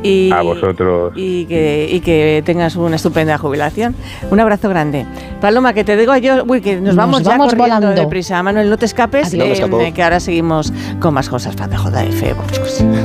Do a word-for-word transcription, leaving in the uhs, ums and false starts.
Y, a vosotros. Y que, y que tengas una estupenda jubilación. Un abrazo grande. Paloma, que te digo yo, uy, que nos, Nos vamos ya vamos corriendo volando. deprisa. Manuel, no te escapes, No me escapo. eh, que ahora seguimos con más cosas para J F.